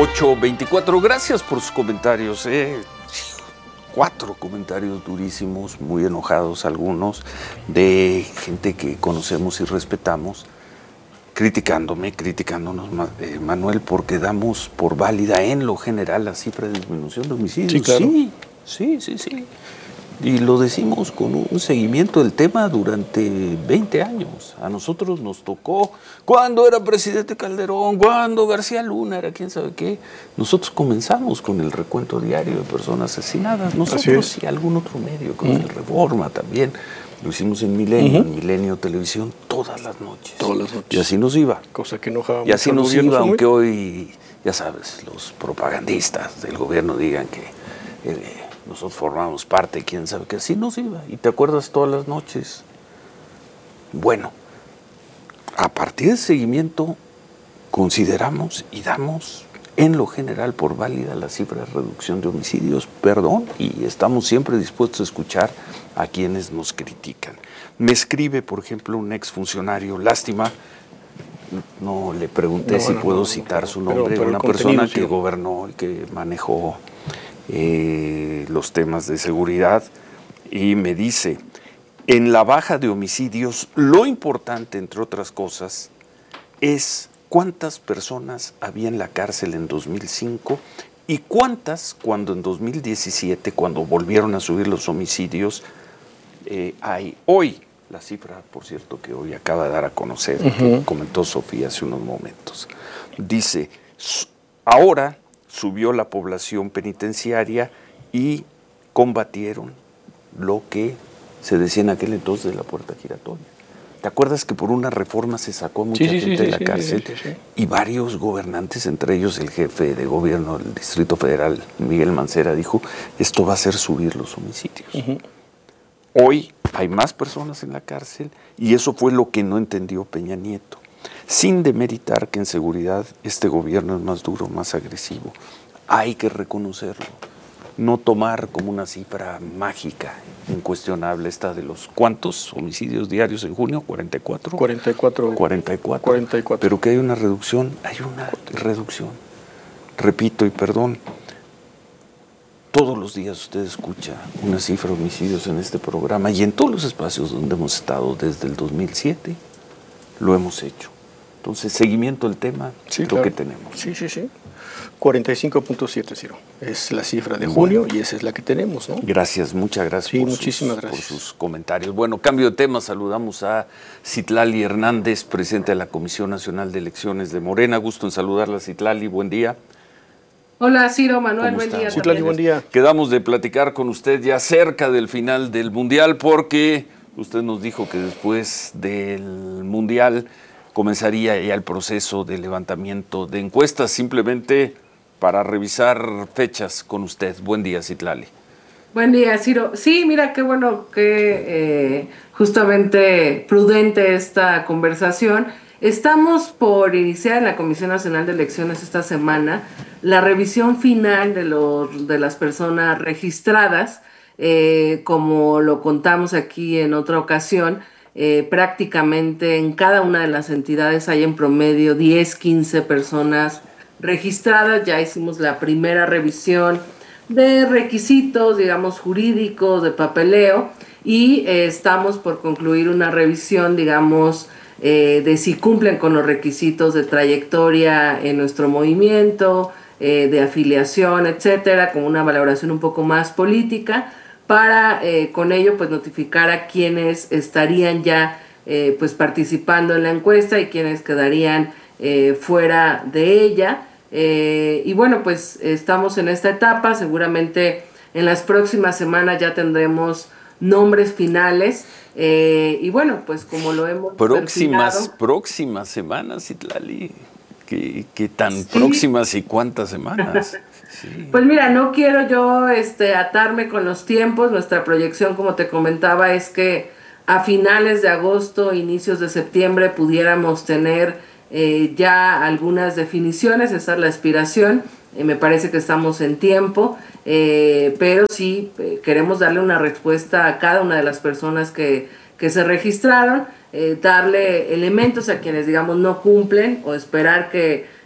8:24. Gracias por sus comentarios. 4 comentarios durísimos, muy enojados algunos, de gente que conocemos y respetamos, criticándonos, Manuel, porque damos por válida en lo general la cifra de disminución de homicidios. Sí, claro. Sí. Y lo decimos con un seguimiento del tema durante 20 años. A nosotros nos tocó, cuando era presidente Calderón, cuando García Luna era quién sabe qué. Nosotros comenzamos con el recuento diario de personas asesinadas. Nosotros y algún otro medio, con el Reforma también. Lo hicimos en Milenio, en Milenio Televisión, todas las noches. Y así nos iba. Cosa que enojaba Y así mucho al nos gobierno, iba, Samuel. aunque hoy, ya sabes, los propagandistas del gobierno digan que nosotros formamos parte, quién sabe qué, así nos iba. Y te acuerdas todas las noches. Bueno, a partir del seguimiento consideramos y damos en lo general por válida la cifra de reducción de homicidios, y estamos siempre dispuestos a escuchar a quienes nos critican. Me escribe, por ejemplo, un exfuncionario, lástima, no le pregunté si puedo citar su nombre, pero una persona que gobernó y que manejó los temas de seguridad, y me dice: en la baja de homicidios, lo importante, entre otras cosas, es cuántas personas había en la cárcel en 2005 y cuántas cuando en 2017, cuando volvieron a subir los homicidios, hay hoy. La cifra, por cierto, que hoy acaba de dar a conocer, que comentó Sofía hace unos momentos. Dice, ahora subió la población penitenciaria y combatieron lo que se decía en aquel entonces de la puerta giratoria. ¿Te acuerdas que por una reforma se sacó mucha gente de la cárcel? Sí. Y varios gobernantes, entre ellos el jefe de gobierno del Distrito Federal, Miguel Mancera, dijo, esto va a hacer subir los homicidios. Hoy hay más personas en la cárcel y eso fue lo que no entendió Peña Nieto. Sin demeritar que en seguridad este gobierno es más duro, más agresivo. Hay que reconocerlo. No tomar como una cifra mágica, incuestionable, esta de los ¿cuántos homicidios diarios en junio? ¿44? 44. Pero que hay una reducción, Repito y perdón, todos los días usted escucha una cifra de homicidios en este programa y en todos los espacios donde hemos estado desde el 2007 lo hemos hecho. Entonces, seguimiento del tema, que tenemos. Sí. 45.7, Ciro. Es la cifra de junio y esa es la que tenemos, ¿no? Gracias, muchas gracias, muchísimas gracias por sus comentarios. Bueno, cambio de tema, saludamos a Citlali Hernández, presidente de la Comisión Nacional de Elecciones de Morena. Gusto en saludarla, Citlali, buen día. Hola, Ciro, Manuel, buen día. Citlali, buen día. Quedamos de platicar con usted ya cerca del final del Mundial, porque usted nos dijo que después del Mundial comenzaría ya el proceso de levantamiento de encuestas, simplemente para revisar fechas con usted. Buen día, Citlali. Buen día, Ciro. Sí, mira, qué bueno que justamente prudente esta conversación. Estamos por iniciar en la Comisión Nacional de Elecciones esta semana la revisión final de las personas registradas. Como lo contamos aquí en otra ocasión, prácticamente en cada una de las entidades hay en promedio 10, 15 personas registradas. Ya hicimos la primera revisión de requisitos, digamos, jurídicos, de papeleo, y estamos por concluir una revisión, digamos, de si cumplen con los requisitos de trayectoria en nuestro movimiento, de afiliación, etcétera, con una valoración un poco más política, para con ello pues notificar a quienes estarían ya pues participando en la encuesta y quienes quedarían fuera de ella. Y bueno, pues estamos en esta etapa. Seguramente en las próximas semanas ya tendremos nombres finales. Y bueno, pues como lo hemos próximas semanas, Citlali. ¿Qué tan próximas y cuántas semanas? Sí. Pues mira, no quiero yo atarme con los tiempos. Nuestra proyección, como te comentaba, es que a finales de agosto, inicios de septiembre, pudiéramos tener ya algunas definiciones. Esa es la aspiración. Me parece que estamos en tiempo, pero sí queremos darle una respuesta a cada una de las personas que se registraron, darle elementos a quienes, digamos, no cumplen, o esperar que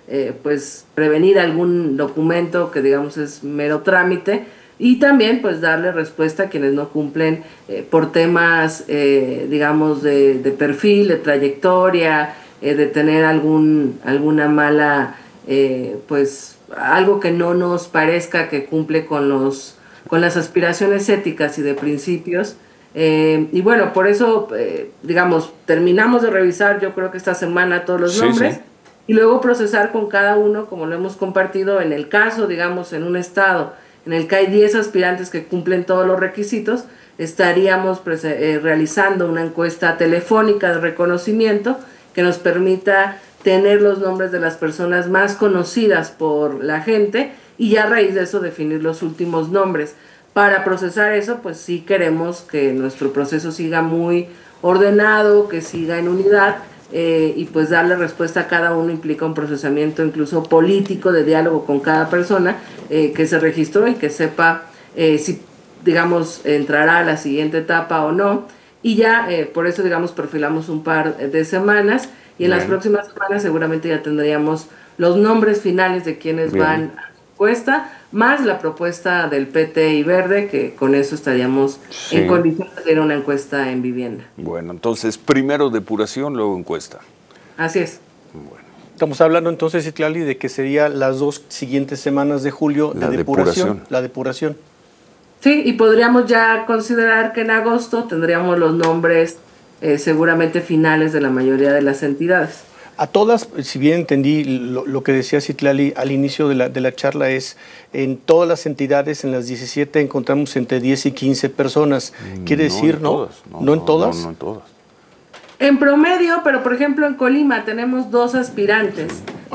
pues prevenir algún documento que digamos es mero trámite, y también pues darle respuesta a quienes no cumplen por temas digamos de perfil, de trayectoria, de tener alguna mala pues algo que no nos parezca que cumple con las aspiraciones éticas y de principios. Y bueno, por eso, digamos, terminamos de revisar, yo creo que esta semana, todos los nombres, sí. Y luego procesar con cada uno, como lo hemos compartido, en el caso, digamos, en un estado en el que hay 10 aspirantes que cumplen todos los requisitos, estaríamos realizando una encuesta telefónica de reconocimiento que nos permita tener los nombres de las personas más conocidas por la gente y ya a raíz de eso definir los últimos nombres. Para procesar eso, pues sí queremos que nuestro proceso siga muy ordenado, que siga en unidad, y pues darle respuesta a cada uno implica un procesamiento incluso político de diálogo con cada persona que se registró y que sepa si, digamos, entrará a la siguiente etapa o no. Y ya por eso, digamos, perfilamos un par de semanas y en las próximas semanas seguramente ya tendríamos los nombres finales de quienes van a la encuesta, más la propuesta del PT y Verde, que con eso estaríamos en condiciones de hacer una encuesta en vivienda. Bueno, entonces primero depuración, luego encuesta. Así es. Bueno. Estamos hablando entonces, Citlali, de que sería las 2 siguientes semanas de julio la de depuración. La depuración. Sí, y podríamos ya considerar que en agosto tendríamos los nombres seguramente finales de la mayoría de las entidades. A todas, si bien entendí lo que decía Citlali al inicio de la charla, es en todas las entidades, en las 17, encontramos entre 10 y 15 personas. Quiere decir, ¿no? ¿No en todas? No en todas. En promedio, pero por ejemplo en Colima tenemos 2 aspirantes.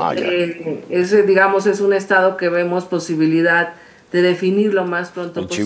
Ese, digamos, es un estado que vemos posibilidad de definir lo más pronto posible.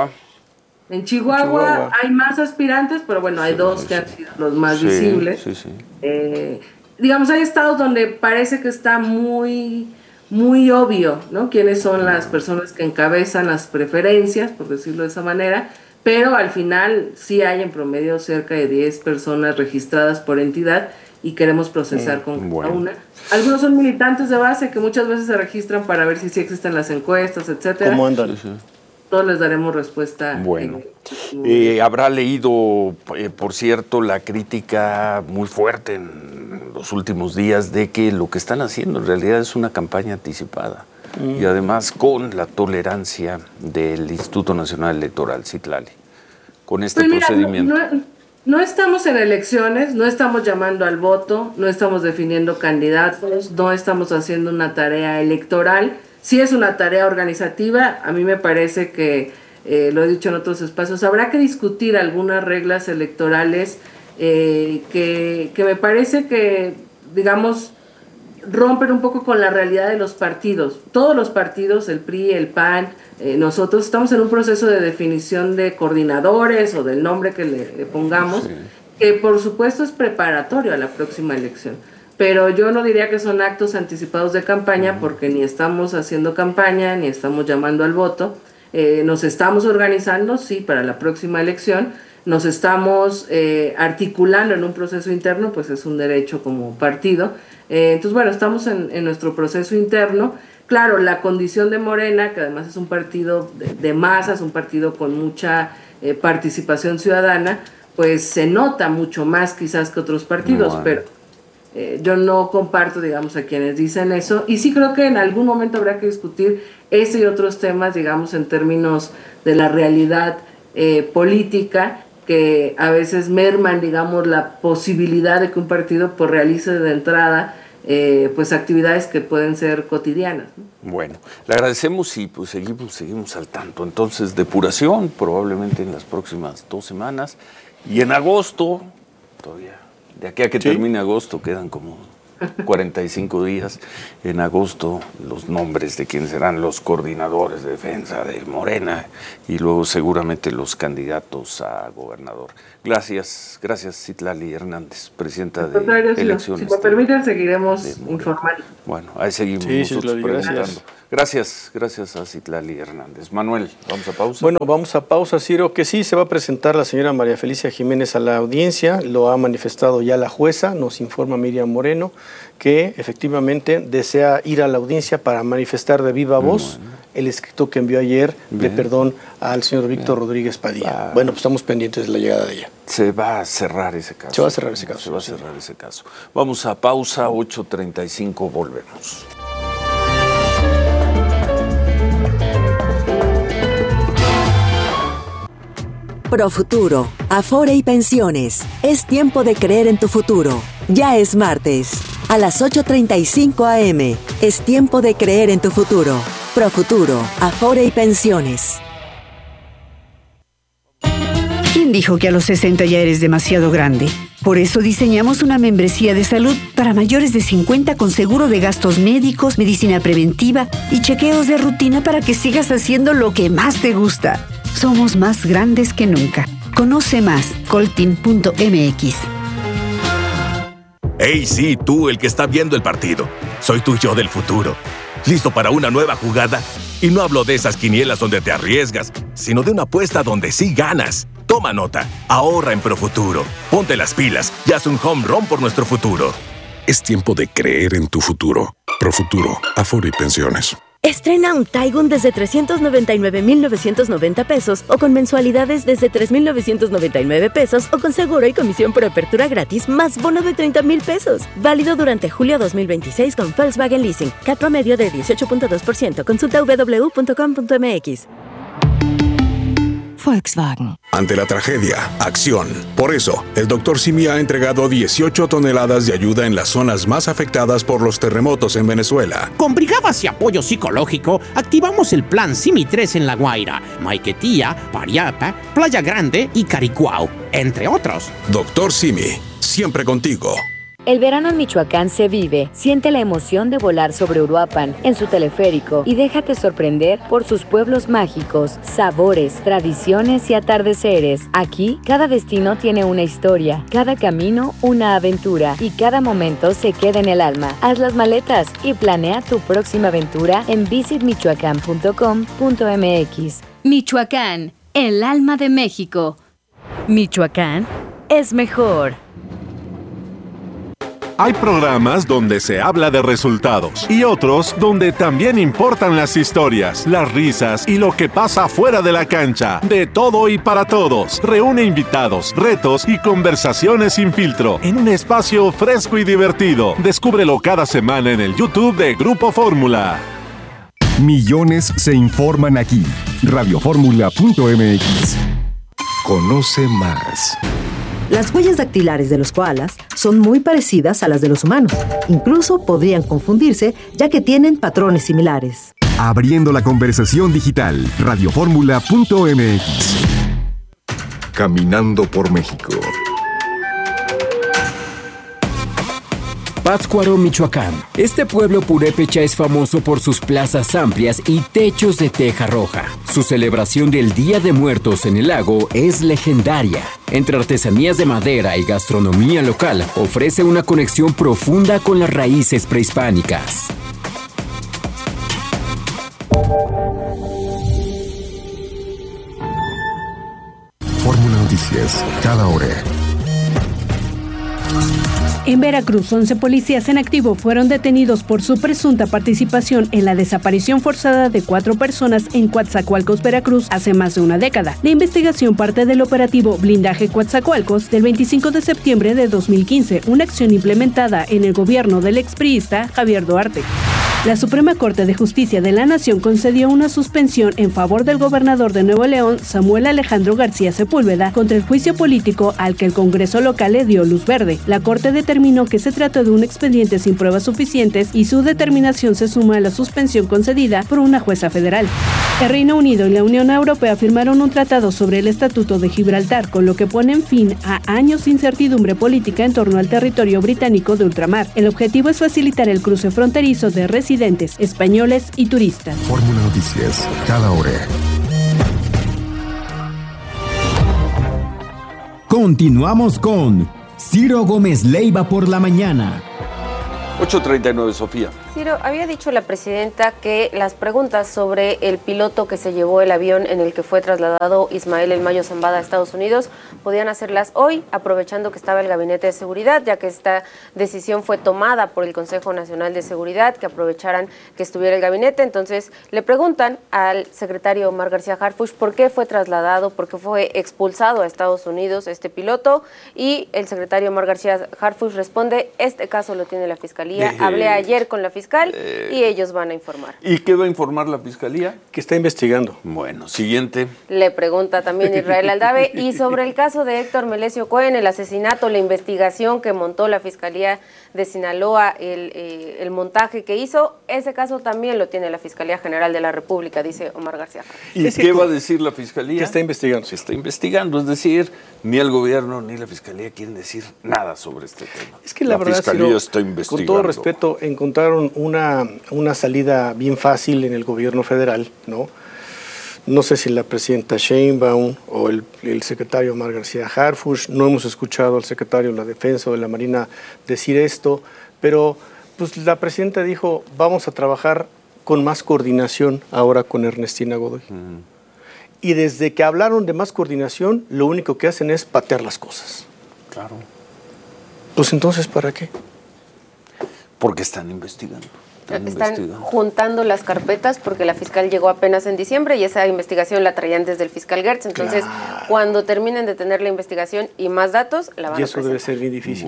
En Chihuahua hay más aspirantes, pero bueno, hay 2 que han sido los más visibles. Digamos, hay estados donde parece que está muy obvio, ¿no? Quiénes son las personas que encabezan las preferencias, por decirlo de esa manera, pero al final sí hay en promedio cerca de 10 personas registradas por entidad y queremos procesar con cada una. Algunos son militantes de base que muchas veces se registran para ver si sí existen las encuestas, etcétera. ¿Cómo andan? Todos les daremos respuesta. Bueno, habrá leído, por cierto, la crítica muy fuerte en los últimos días de que lo que están haciendo en realidad es una campaña anticipada y además con la tolerancia del Instituto Nacional Electoral, Citlali, con este procedimiento. No estamos en elecciones, no estamos llamando al voto, no estamos definiendo candidatos, no estamos haciendo una tarea electoral. Sí es una tarea organizativa, a mí me parece que, lo he dicho en otros espacios, habrá que discutir algunas reglas electorales que me parece que, digamos, rompen un poco con la realidad de los partidos. Todos los partidos, el PRI, el PAN, nosotros estamos en un proceso de definición de coordinadores o del nombre que le pongamos, que por supuesto es preparatorio a la próxima elección. Pero yo no diría que son actos anticipados de campaña porque ni estamos haciendo campaña, ni estamos llamando al voto. Nos estamos organizando, sí, para la próxima elección. Nos estamos articulando en un proceso interno, pues es un derecho como partido. Entonces, bueno, estamos en nuestro proceso interno. Claro, la condición de Morena, que además es un partido de masas, un partido con mucha participación ciudadana, pues se nota mucho más quizás que otros partidos, pero yo no comparto, digamos, a quienes dicen eso, y sí creo que en algún momento habrá que discutir ese y otros temas, digamos, en términos de la realidad política, que a veces merman, digamos, la posibilidad de que un partido pues realice de entrada pues actividades que pueden ser cotidianas, ¿no? Bueno, le agradecemos y pues seguimos al tanto. Entonces, depuración probablemente en las próximas 2 semanas, y en agosto, todavía, de aquí a que termine agosto quedan como 45 días. En agosto los nombres de quienes serán los coordinadores de defensa de Morena y luego seguramente los candidatos a gobernador. Gracias Citlali Hernández, presidenta de Elecciones. Si me permiten, seguiremos informando. Bueno, ahí seguimos nosotros preguntando. Gracias a Citlali Hernández. Manuel, ¿vamos a pausa? Bueno, vamos a pausa, Ciro, que sí, se va a presentar la señora María Felicia Jiménez a la audiencia, lo ha manifestado ya la jueza, nos informa Miriam Moreno, que efectivamente desea ir a la audiencia para manifestar de viva voz el escrito que envió ayer de perdón al señor Víctor Rodríguez Padilla. Bueno, pues estamos pendientes de la llegada de ella. Se va a cerrar ese caso. Se va a cerrar ese caso. Se va a cerrar ese caso. Vamos a pausa, 8:35, volvemos. Profuturo, Afore y Pensiones. Es tiempo de creer en tu futuro. Ya es martes. A las 8:35 a.m. Es tiempo de creer en tu futuro. Profuturo, Afore y Pensiones. ¿Quién dijo que a los 60 ya eres demasiado grande? Por eso diseñamos una membresía de salud para mayores de 50 con seguro de gastos médicos, medicina preventiva y chequeos de rutina para que sigas haciendo lo que más te gusta. Somos más grandes que nunca. Conoce más, coltin.mx. ¡Hey, sí, tú, el que está viendo el partido! Soy tu yo del futuro. ¿Listo para una nueva jugada? Y no hablo de esas quinielas donde te arriesgas, sino de una apuesta donde sí ganas. Toma nota, ahorra en Profuturo. Ponte las pilas y haz un home run por nuestro futuro. Es tiempo de creer en tu futuro. Profuturo, Afore y Pensiones. Estrena un Taigun desde 399,990 pesos o con mensualidades desde 3,999 pesos o con seguro y comisión por apertura gratis más bono de 30,000 pesos. Válido durante julio 2026 con Volkswagen Leasing. CAT promedio de 18.2%. Consulta www.com.mx. Volkswagen. Ante la tragedia, acción. Por eso, el Dr. Simi ha entregado 18 toneladas de ayuda en las zonas más afectadas por los terremotos en Venezuela. Con brigadas y apoyo psicológico, activamos el Plan Simi 3 en La Guaira, Maiquetía, Pariapa, Playa Grande y Caricuao, entre otros. Dr. Simi, siempre contigo. El verano en Michoacán se vive. Siente la emoción de volar sobre Uruapan en su teleférico y déjate sorprender por sus pueblos mágicos, sabores, tradiciones y atardeceres. Aquí, cada destino tiene una historia, cada camino una aventura y cada momento se queda en el alma. Haz las maletas y planea tu próxima aventura en visitmichoacán.com.mx. Michoacán, el alma de México. Michoacán es mejor. Hay programas donde se habla de resultados y otros donde también importan las historias, las risas y lo que pasa fuera de la cancha. De todo y para todos. Reúne invitados, retos y conversaciones sin filtro en un espacio fresco y divertido. Descúbrelo cada semana en el YouTube de Grupo Fórmula. Millones se informan aquí. Radioformula.mx. Conoce más. Las huellas dactilares de los koalas son muy parecidas a las de los humanos. Incluso podrían confundirse, ya que tienen patrones similares. Abriendo la conversación digital. Radioformula.mx. Caminando por México. Pátzcuaro, Michoacán. Este pueblo purépecha es famoso por sus plazas amplias y techos de teja roja. Su celebración del Día de Muertos en el lago es legendaria. Entre artesanías de madera y gastronomía local, ofrece una conexión profunda con las raíces prehispánicas. Fórmula Noticias, cada hora. En Veracruz, 11 policías en activo fueron detenidos por su presunta participación en la desaparición forzada de 4 personas en Coatzacoalcos, Veracruz, hace más de una década. La investigación parte del operativo Blindaje Coatzacoalcos del 25 de septiembre de 2015, una acción implementada en el gobierno del expriista Javier Duarte. La Suprema Corte de Justicia de la Nación concedió una suspensión en favor del gobernador de Nuevo León, Samuel Alejandro García Sepúlveda, contra el juicio político al que el Congreso local le dio luz verde. La Corte determinó que se trató de un expediente sin pruebas suficientes y su determinación se suma a la suspensión concedida por una jueza federal. El Reino Unido y la Unión Europea firmaron un tratado sobre el Estatuto de Gibraltar, con lo que ponen fin a años de incertidumbre política en torno al territorio británico de ultramar. El objetivo es facilitar el cruce fronterizo de residentes españoles y turistas. Fórmula Noticias, cada hora. Continuamos con Ciro Gómez Leiva por la mañana. 8:39, Sofía. Ciro, había dicho la presidenta que las preguntas sobre el piloto que se llevó el avión en el que fue trasladado Ismael El Mayo Zambada a Estados Unidos podían hacerlas hoy, aprovechando que estaba el Gabinete de Seguridad, ya que esta decisión fue tomada por el Consejo Nacional de Seguridad, que aprovecharan que estuviera el gabinete. Entonces le preguntan al secretario Omar García Harfuch por qué fue trasladado, por qué fue expulsado a Estados Unidos este piloto, y el secretario Omar García Harfuch responde: este caso lo tiene la Fiscalía, hablé ayer con la fiscal y ellos van a informar. ¿Y qué va a informar la Fiscalía? Que está investigando. Bueno, siguiente. Le pregunta también Israel Aldave, y sobre el caso de Héctor Melesio Cohen, el asesinato, la investigación que montó la Fiscalía de Sinaloa, el montaje que hizo, ese caso también lo tiene la Fiscalía General de la República, dice Omar García. ¿Y qué va a decir la Fiscalía? Que está investigando. Se está investigando, es decir, ni el gobierno ni la Fiscalía quieren decir nada sobre este tema. Es que la verdad, Fiscalía Ciro, está investigando. con todo respeto, encontraron una salida bien fácil en el gobierno federal, ¿no? No sé si la presidenta Sheinbaum o el secretario Omar García Harfuch, no hemos escuchado al secretario de la Defensa o de la Marina decir esto, pero pues la presidenta dijo, vamos a trabajar con más coordinación ahora con Ernestina Godoy. Y desde que hablaron de más coordinación, lo único que hacen es patear las cosas. Claro. Pues entonces, ¿para qué? Porque están investigando. Están juntando las carpetas porque la fiscal llegó apenas en diciembre y esa investigación la traían desde el fiscal Gertz. Entonces, cuando terminen de tener la investigación y más datos, la van a presentar. Y eso debe ser bien difícil.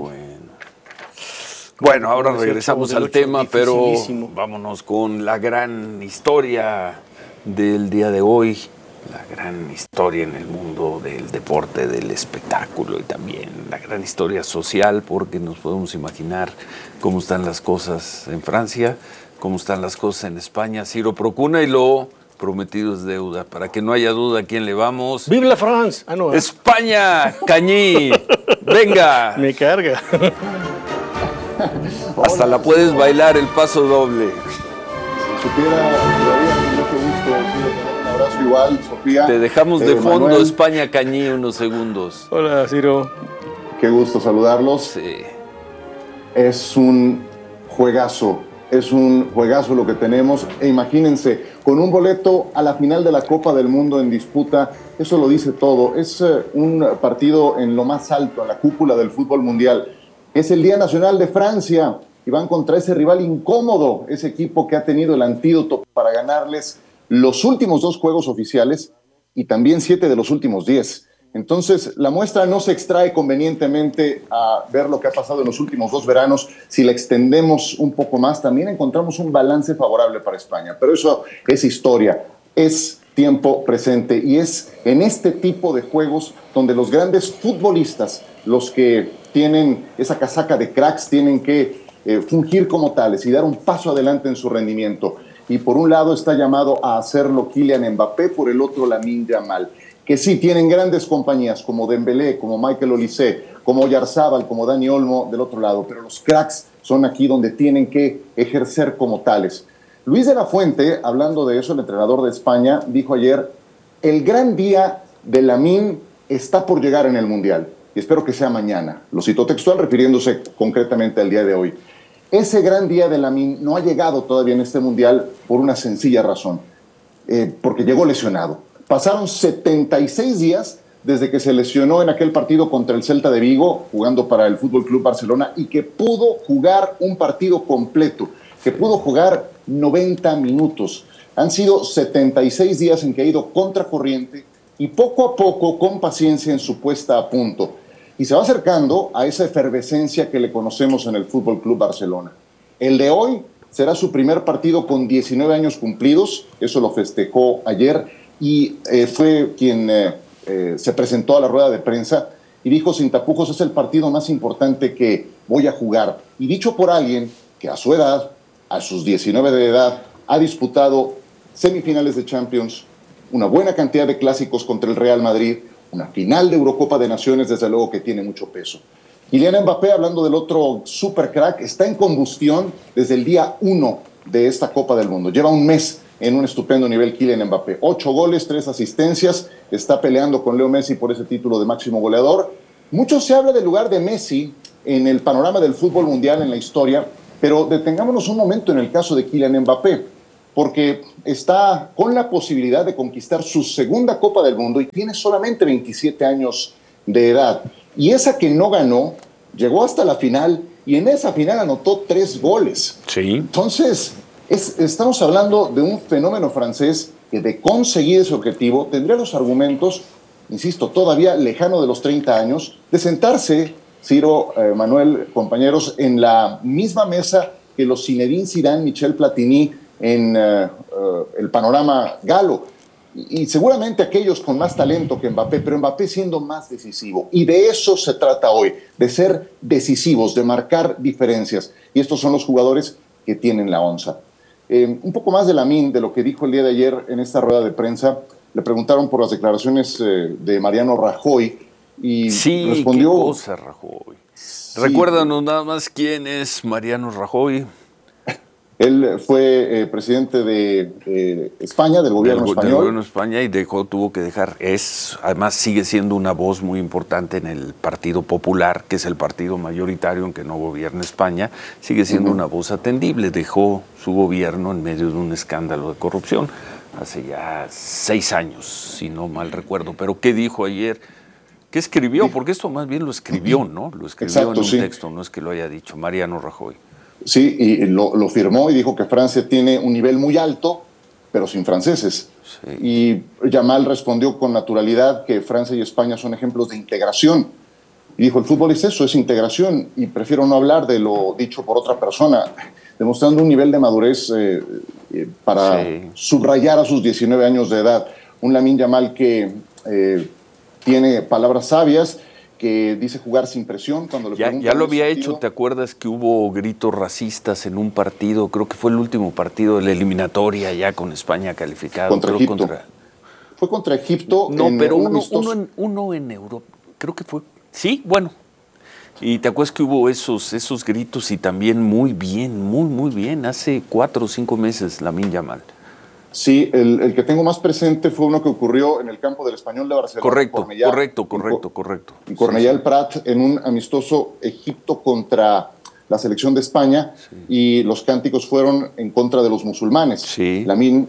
Bueno, ahora regresamos al tema, pero vámonos con la gran historia del día de hoy. La gran historia en el mundo del deporte, del espectáculo y también la gran historia social, porque nos podemos imaginar cómo están las cosas en Francia, cómo están las cosas en España. Ciro Procuna, y lo prometido es deuda. Para que no haya duda a quién le vamos. ¡Vive la France! Ah, no, ¡España! ¡Cañí! ¡Venga! Me carga. Hasta la puedes bailar el paso doble. Si supiera, todavía con mucho gusto, sí. Un abrazo igual, Sofía. Te dejamos de fondo, Manuel. España Cañí, unos segundos. Hola, Ciro. Qué gusto saludarlos. Sí. Es un juegazo lo que tenemos. E imagínense, con un boleto a la final de la Copa del Mundo en disputa, eso lo dice todo. Es un partido en lo más alto, en la cúpula del fútbol mundial. Es el Día Nacional de Francia y van contra ese rival incómodo, ese equipo que ha tenido el antídoto para ganarles los últimos 2 juegos oficiales y también 7 de los últimos 10. Entonces, la muestra no se extrae convenientemente a ver lo que ha pasado en los últimos 2 veranos. Si la extendemos un poco más, también encontramos un balance favorable para España. Pero eso es historia, es tiempo presente y es en este tipo de juegos donde los grandes futbolistas, los que tienen esa casaca de cracks, tienen que fungir como tales y dar un paso adelante en su rendimiento. Y por un lado está llamado a hacerlo Kylian Mbappé, por el otro Lamine Yamal, que sí tienen grandes compañías como Dembélé, como Michael Olise, como Oyarzabal, como Dani Olmo del otro lado, pero los cracks son aquí donde tienen que ejercer como tales. Luis de la Fuente, hablando de eso, el entrenador de España, dijo ayer, el gran día de Lamine está por llegar en el Mundial, y espero que sea mañana. Lo citó textual refiriéndose concretamente al día de hoy. Ese gran día de Lamine no ha llegado todavía en este Mundial por una sencilla razón, porque llegó lesionado. Pasaron 76 días desde que se lesionó en aquel partido contra el Celta de Vigo, jugando para el Fútbol Club Barcelona, y que pudo jugar un partido completo, que pudo jugar 90 minutos. Han sido 76 días en que ha ido contracorriente y poco a poco, con paciencia, en su puesta a punto. Y se va acercando a esa efervescencia que le conocemos en el Fútbol Club Barcelona. El de hoy será su primer partido con 19 años cumplidos, eso lo festejó ayer, y fue quien se presentó a la rueda de prensa y dijo sin tapujos, es el partido más importante que voy a jugar. Y dicho por alguien que a su edad, a sus 19 de edad, ha disputado semifinales de Champions, una buena cantidad de clásicos contra el Real Madrid, una final de Eurocopa de Naciones, desde luego que tiene mucho peso. Kylian Mbappé, hablando del otro super crack, está en combustión desde el día 1 de esta Copa del Mundo. Lleva un mes en un estupendo nivel Kylian Mbappé. 8 goles, 3 asistencias, está peleando con Leo Messi por ese título de máximo goleador. Mucho se habla del lugar de Messi en el panorama del fútbol mundial en la historia, Pero detengámonos un momento en el caso de Kylian Mbappé, porque está con la posibilidad de conquistar su segunda Copa del Mundo y tiene solamente 27 años de edad. Y esa que no ganó, llegó hasta la final y en esa final anotó 3 goles. Sí. Entonces, estamos hablando de un fenómeno francés que de conseguir ese objetivo tendría los argumentos, insisto, todavía lejano de los 30 años, de sentarse, Ciro, Manuel, compañeros, en la misma mesa que los Zinedine Zidane, Michel Platini en el panorama galo. Y seguramente aquellos con más talento que Mbappé, pero Mbappé siendo más decisivo. Y de eso se trata hoy, de ser decisivos, de marcar diferencias. Y estos son los jugadores que tienen la onza. Un poco más de Lamine, de lo que dijo el día de ayer en esta rueda de prensa. Le preguntaron por las declaraciones de Mariano Rajoy y sí, respondió... qué cosa, Rajoy. Sí. Recuérdanos nada más quién es Mariano Rajoy. Él fue presidente de España, del gobierno español. Del gobierno de España y tuvo que dejar. Además sigue siendo una voz muy importante en el Partido Popular, que es el partido mayoritario aunque no gobierna España. Sigue siendo una voz atendible. Dejó su gobierno en medio de un escándalo de corrupción hace ya 6 años, si no mal recuerdo. Pero ¿qué dijo ayer? ¿Qué escribió? Porque esto más bien lo escribió, ¿no? Lo escribió en un texto, no es que lo haya dicho Mariano Rajoy. Sí, y lo firmó y dijo que Francia tiene un nivel muy alto, pero sin franceses. Sí. Y Yamal respondió con naturalidad que Francia y España son ejemplos de integración. Y dijo, el fútbol es eso, es integración, y prefiero no hablar de lo dicho por otra persona, demostrando un nivel de madurez para subrayar a sus 19 años de edad. Un Lamine Yamal que tiene palabras sabias, que dice jugar sin presión cuando le preguntan. Ya lo había hecho, ¿te acuerdas que hubo gritos racistas en un partido? Creo que fue el último partido de la eliminatoria ya con España calificado. Contra Egipto. Fue contra Egipto. No, pero uno en Europa, creo que fue. Sí, bueno. Y te acuerdas que hubo esos gritos y también muy bien, hace 4 o 5 meses, Lamine Yamal. Sí, el que tengo más presente fue uno que ocurrió en el campo del Español de Barcelona. Correcto. En Cornellà el Prat, en un amistoso Egipto contra la selección de España, y los cánticos fueron en contra de los musulmanes. Sí. Lamine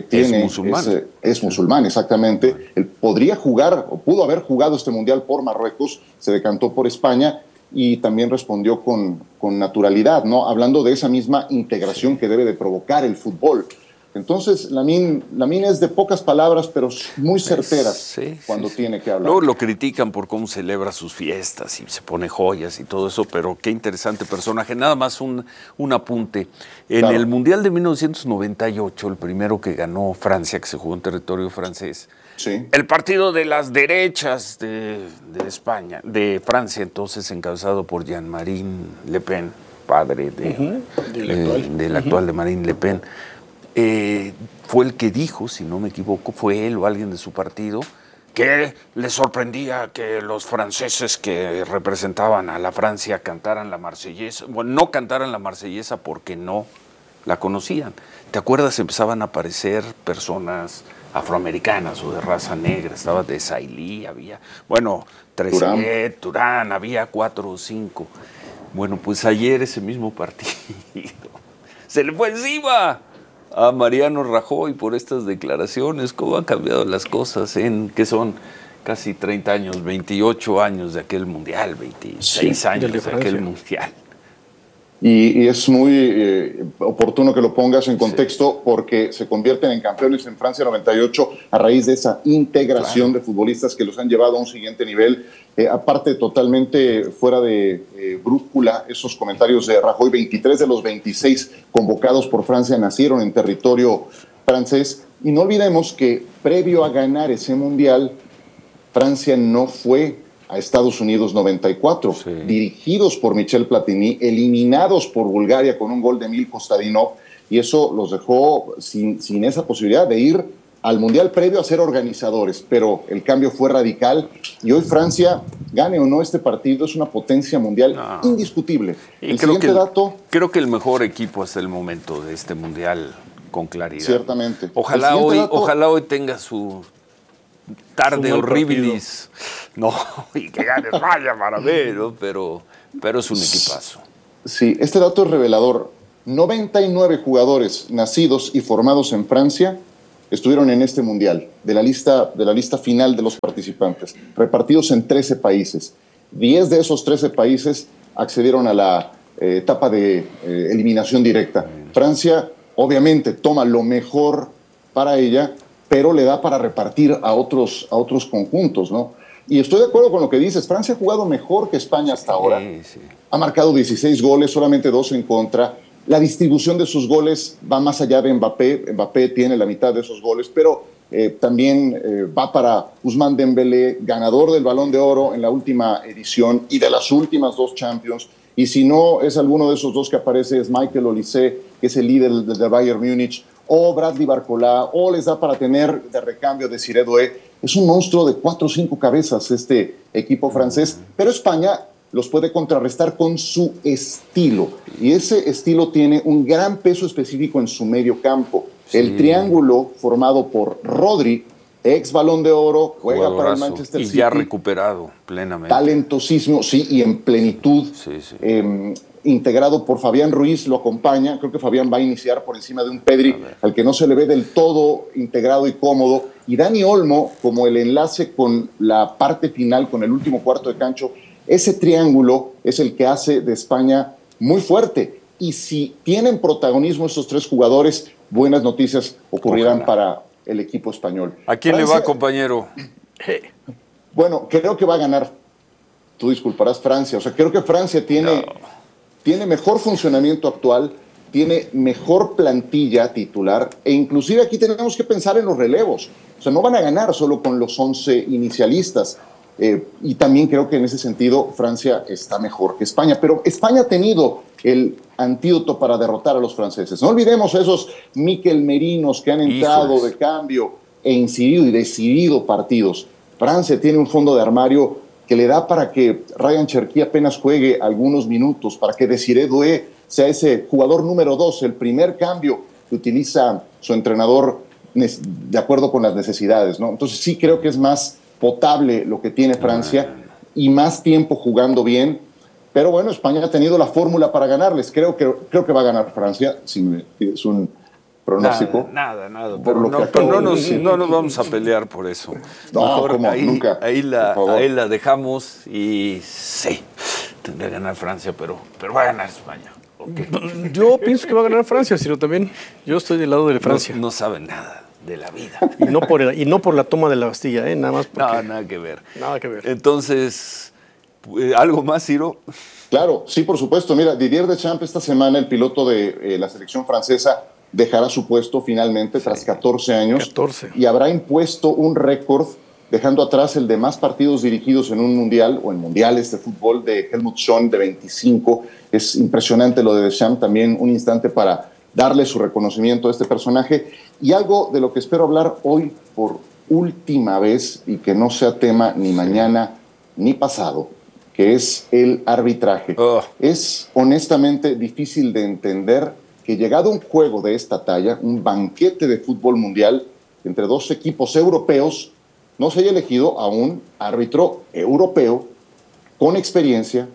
es musulmán, exactamente. Él podría jugar, o pudo haber jugado este mundial por Marruecos, se decantó por España y también respondió con naturalidad, ¿no? Hablando de esa misma integración que debe de provocar el fútbol. Entonces, Lamine es de pocas palabras, pero muy certeras cuando tiene que hablar. Luego lo critican por cómo celebra sus fiestas y se pone joyas y todo eso, pero qué interesante personaje. Nada más un apunte. En el Mundial de 1998, el primero que ganó Francia, que se jugó en territorio francés, el partido de las derechas de España, de Francia, entonces encabezado por Jean-Marie Le Pen, padre del actual de Marine Le Pen, fue el que dijo, si no me equivoco, fue él o alguien de su partido, que le sorprendía que los franceses que representaban a la Francia cantaran la Marsellesa. Bueno, no cantaran la Marsellesa porque no la conocían. ¿Te acuerdas? Empezaban a aparecer personas afroamericanas o de raza negra. Estaba de Sailly, había, bueno, Trezeguet, Turán, había 4 o 5. Bueno, pues ayer ese mismo partido se le fue encima a Mariano Rajoy por estas declaraciones. ¿Cómo han cambiado las cosas en que son casi 30 años, 28 años de aquel mundial, 26 años de aquel mundial? Y es muy oportuno que lo pongas en contexto porque se convierten en campeones en Francia 98 a raíz de esa integración de futbolistas que los han llevado a un siguiente nivel. Aparte, totalmente fuera de brújula, esos comentarios de Rajoy. 23 de los 26 convocados por Francia nacieron en territorio francés. Y no olvidemos que previo a ganar ese mundial, Francia no fue a Estados Unidos 94, dirigidos por Michel Platini, eliminados por Bulgaria con un gol de Emil Kostadinov, y eso los dejó sin esa posibilidad de ir al Mundial previo a ser organizadores, pero el cambio fue radical y hoy Francia, gane o no este partido, es una potencia mundial indiscutible. Y creo que el mejor equipo hasta el momento de este Mundial, con claridad. Ciertamente. Ojalá hoy tenga su tarde horribilis. No, y que gane vaya para ver, ¿no? Pero es un equipazo. Sí, este dato es revelador. 99 jugadores nacidos y formados en Francia estuvieron en este mundial, de la lista final de los participantes, repartidos en 13 países. 10 de esos 13 países accedieron a la etapa de eliminación directa. Francia, obviamente, toma lo mejor para ella, pero le da para repartir a otros conjuntos, ¿no? Y estoy de acuerdo con lo que dices. Francia ha jugado mejor que España hasta ahora. Sí. Ha marcado 16 goles, solamente 2 en contra. La distribución de sus goles va más allá de Mbappé. Mbappé tiene la mitad de esos goles, pero también va para Ousmane Dembélé, ganador del Balón de Oro en la última edición y de las últimas 2 Champions. Y si no es alguno de esos 2 que aparece, es Michael Olise, que es el líder del Bayern Múnich, o Bradley Barcola, o les da para tener de recambio de Desiré Doué. Es un monstruo de 4 o 5 cabezas este equipo francés, pero España los puede contrarrestar con su estilo, y ese estilo tiene un gran peso específico en su medio campo. Sí. El triángulo formado por Rodri, ex Balón de Oro, juega jugadorazo, para el Manchester City. Y ya recuperado plenamente. Talentosísimo, sí, y en plenitud. Sí, sí. Integrado por Fabián Ruiz, lo acompaña. Creo que Fabián va a iniciar por encima de un Pedri al que no se le ve del todo integrado y cómodo. Y Dani Olmo como el enlace con la parte final, con el último cuarto de cancha. Ese triángulo es el que hace de España muy fuerte. Y si tienen protagonismo estos 3 jugadores, buenas noticias ocurrirán para el equipo español. ¿A quién Francia, le va, compañero? Bueno, creo que va a ganar. Tú disculparás, Francia. O sea, creo que Francia tiene mejor funcionamiento actual, tiene mejor plantilla titular, e inclusive aquí tenemos que pensar en los relevos. O sea, no van a ganar solo con los 11 inicialistas. Y también creo que en ese sentido Francia está mejor que España, pero España ha tenido el antídoto para derrotar a los franceses. No olvidemos a esos Mikel Merinos que han entrado de cambio e incidido y decidido partidos. Francia tiene un fondo de armario que le da para que Ryan Cherki apenas juegue algunos minutos, para que Desiré Doué sea ese jugador número 2, el primer cambio que utiliza su entrenador de acuerdo con las necesidades, ¿no? Entonces sí creo que es más potable lo que tiene Francia y más tiempo jugando bien, pero bueno, España ha tenido la fórmula para ganarles. Creo que va a ganar Francia, si me pides un pronóstico. Nada. Pero no nos vamos a pelear por eso. No, nunca. Ahí la dejamos y sí, tendría que ganar Francia, pero va a ganar España. Okay. Yo pienso que va a ganar Francia, Ciro, también. Yo estoy del lado de Francia. No saben nada de la vida. Y no por la toma de la Bastilla, nada más porque... No, nada que ver. Nada que ver. Entonces, ¿algo más, Ciro? Claro, sí, por supuesto. Mira, Didier Deschamps esta semana, el piloto de la selección francesa, dejará su puesto finalmente tras 14 años. 14. Y habrá impuesto un récord, dejando atrás el de más partidos dirigidos en un mundial o en mundiales de fútbol de Helmut Schön, de 25. Es impresionante lo de Deschamps, también un instante para darle su reconocimiento a este personaje. Y algo de lo que espero hablar hoy por última vez, y que no sea tema ni mañana ni pasado, que es el arbitraje. Es honestamente difícil de entender que llegado un juego de esta talla, un banquete de fútbol mundial entre 2 equipos europeos, no se haya elegido a un árbitro europeo con experiencia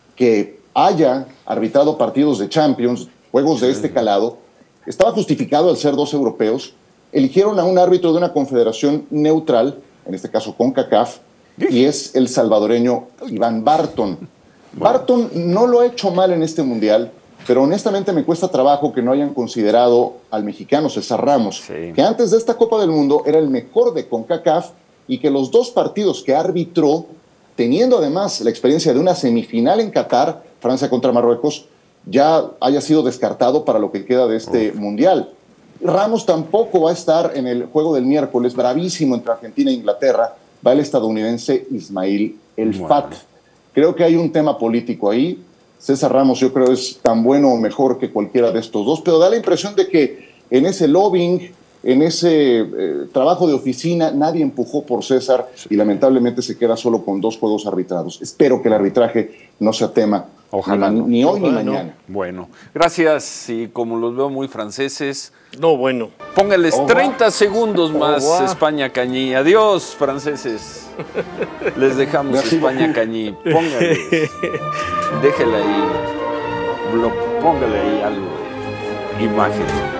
que haya arbitrado partidos de Champions, juegos de este calado. Estaba justificado al ser 2 europeos. Eligieron a un árbitro de una confederación neutral, en este caso CONCACAF, y es el salvadoreño Iván Barton. Barton no lo ha hecho mal en este mundial, pero honestamente me cuesta trabajo que no hayan considerado al mexicano César Ramos, que antes de esta Copa del Mundo era el mejor de CONCACAF, y que los 2 partidos que arbitró, teniendo además la experiencia de una semifinal en Qatar, Francia contra Marruecos, ya haya sido descartado para lo que queda de este mundial. Ramos tampoco va a estar en el juego del miércoles, bravísimo entre Argentina e Inglaterra, va el estadounidense Ismail El Fat. Creo que hay un tema político ahí. César Ramos yo creo es tan bueno o mejor que cualquiera de estos 2, pero da la impresión de que en ese lobbying, en ese trabajo de oficina, nadie empujó por César y lamentablemente se queda solo con 2 juegos arbitrados. Espero que el arbitraje no sea tema. Ojalá ni hoy ni mañana. Bueno, gracias. Y como los veo muy franceses, póngales 30 segundos más España Cañí. Adiós, franceses. Les dejamos España Cañí. Póngales. Déjela ahí. póngale ahí algo de imagen.